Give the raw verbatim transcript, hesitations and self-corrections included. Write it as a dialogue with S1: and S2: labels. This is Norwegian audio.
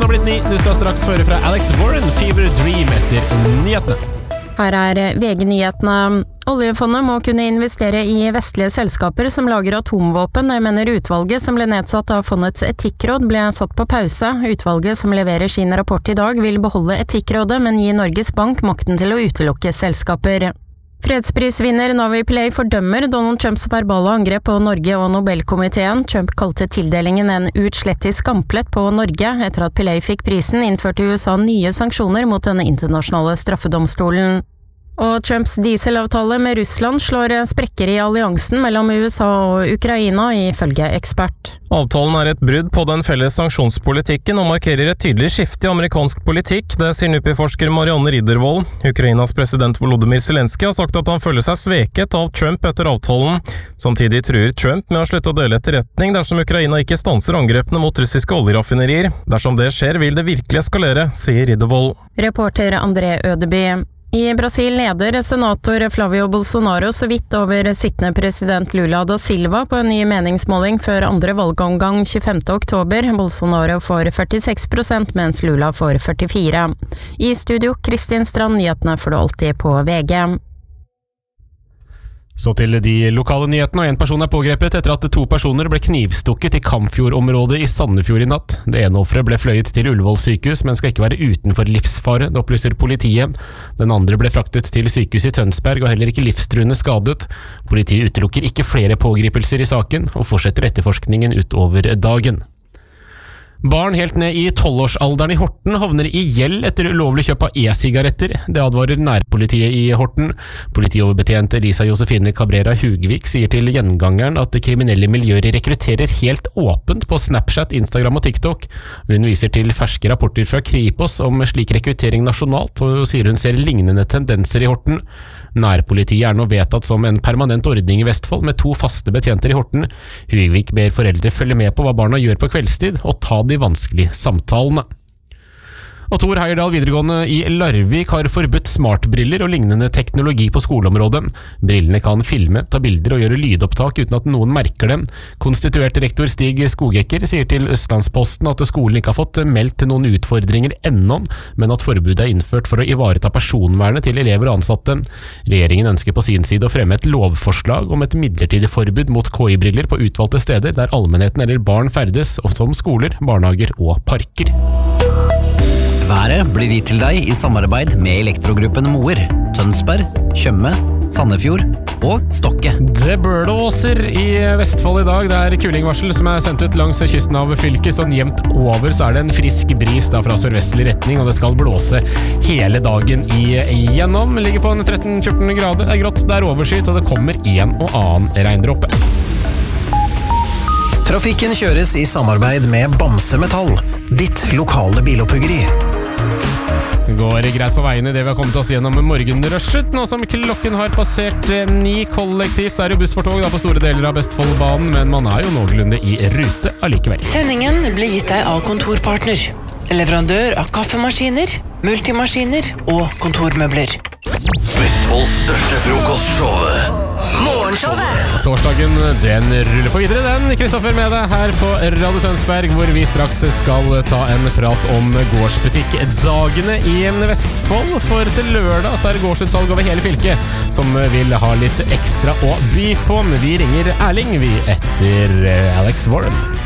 S1: Klokken har blitt ni. Du skal straks føre fra Alex Warren, Fever Dream etter nyhetene.
S2: Her er V G-nyhetene. Oljefondet må kunne investere i vestlige selskaper som lager atomvåpen, mener utvalget som ble nedsatt av fondets etikkråd ble satt på pause. Utvalget som leverer sin rapport i dag vil beholde etikkrådet, men gi Norges Bank makten til å utelukke selskaper. Fredsprisvinner Navi Pillay fordømmer Donald Trumps verbale angrep på Norge og Nobelkomiteen. Trump kalte tildelingen en uutslettelig skamplett på Norge. Etter at Pillay fikk prisen, innførte U S A nye sanksjoner mot den internasjonale straffedomstolen. Og Trumps dieselavtale med Russland slår sprekker i alliansen mellom U S A og Ukraina, ifølge ekspert.
S1: Avtalen er et brudd på den felles sanksjonspolitikken og markerer et tydelig skifte i amerikansk politikk, det sier NUPI-forsker Marianne Riddervold. Ukrainas president Volodymyr Zelensky har sagt at han føler seg sveket av Trump etter avtalen. Samtidig truer Trump med å slutte å dele etterretning dersom Ukraina ikke stanser angrepene mot russiske oljeraffinerier. Dersom det skjer, vil det virkelig eskalere, sier Riddervold.
S2: Reporter André Ødeby. I Brasil leder senator Flavio Bolsonaro så vidt over sittende president Lula da Silva på en ny meningsmåling før andre valgomgang tjuefemte oktober. Bolsonaro får førtiseks prosent, mens Lula får førtifire. I studio, Kristin Strand, nyhetene får du alltid på V G.
S3: Så til de lokale nyhetene, og en person er pågrepet etter at to personer ble knivstukket i Kampfjord-området i Sandefjord i natt. Det ene offeret ble fløyet til Ullevål sykehus, men skal ikke være utenfor livsfare, det opplyser politiet. Den andre ble fraktet til sykehuset i Tønsberg og heller ikke livstruende skadet. Politiet utelukker ikke flere pågripelser i saken, og fortsetter etterforskningen utover dagen. Barn helt ned i tolvårsalderen i Horten havner i gjeld etter ulovlig kjøp av e-sigaretter. Det advarer nærpolitiet i Horten. Politioverbetjent Lisa Josefine Cabrera Hugvik sier til Gjengangeren at kriminelle miljøer rekrutterer helt åpent på Snapchat, Instagram og TikTok. Hun viser til ferske rapporter fra Kripos om slik rekruttering nasjonalt, og sier hun ser lignende tendenser i Horten. Nærpolitiet er nå vedtatt som en permanent ordning i Vestfold med to faste betjenter i Horten. Hugvik ber foreldre følge med på hva barna gjør på kveldstid, og ta de vanskelige samtalene. Og Tor Heyerdahl videregående i Larvik har forbudt smartbriller og lignende teknologi på skoleområdet. Brillene kan filme, ta bilder og gjøre lydopptak uten at noen merker dem. Konstituert rektor Stig Skogekker sier til Østlandsposten at skolen ikke har fått meldt noen utfordringer ennå, men at forbudet er innført for å ivareta personvernet til elever og ansatte. Regjeringen ønsker på sin side å fremme et lovforslag om et midlertidig forbud mot K I-briller på utvalgte steder der allmennheten eller barn ferdes, og som skoler, barnehager og parker.
S4: Været blir gitt til deg i samarbeid med Elektrogruppen Moer, Tønsberg, Tjøme, Sandefjord og Stokke.
S3: Det blåser i Vestfold i dag. Det er kulingvarsel som er sendt ut langs kysten av fylket. Sånn jevnt over så er det en frisk bris da fra sørvestlig retning, og det skal blåse hele dagen igjennom. Ligger på en tretten til fjorten grader. Det er grått, det er overskyet, og det kommer en og annen regndråpe.
S5: Trafikken kjøres i samarbeid med Bamse Metall, ditt lokale bilopphuggeri.
S3: Det går greit på veiene det vi har kommet oss gjennom morgenrushet. Nå som klokken har passert ni kollektivt, så er det bussfortog da på store deler av Vestfoldbanen, men man er jo noenlunde i rute allikevel.
S6: Sendingen blir gitt deg av Kontorpartner, leverandør av kaffemaskiner, multimaskiner og kontormøbler.
S7: Vestfolds største frokostshow, Morgenshowet.
S3: Torsdagen, den ruller på videre, den. Kristoffer med deg her på Radio Tønsberg, hvor vi straks skal ta en prat om gårdsbutikkdagene i Vestfold. For til lørdag så er det gårdsutsalg over hele fylket som vil ha litt ekstra å by på. Vi ringer Erling, vi, etter Alex Warren.